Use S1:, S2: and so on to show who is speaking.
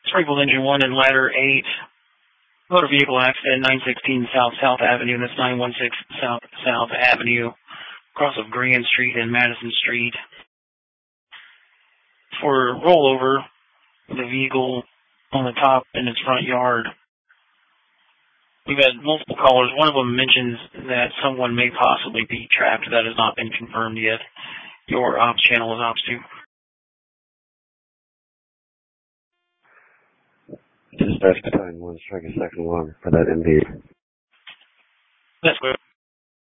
S1: Springfield Engine 1 and Ladder 8. Motor vehicle accident, 916 South Avenue. That's 916 South Avenue, across of Grand Street and Madison Street. For rollover, the vehicle on the top in its front yard. We've had multiple callers. One of them mentions that someone may possibly be trapped. That has not been confirmed yet. Your ops channel is ops 2.
S2: Dispatch battalion 1, strike a second alarm for that MD.
S1: That's good.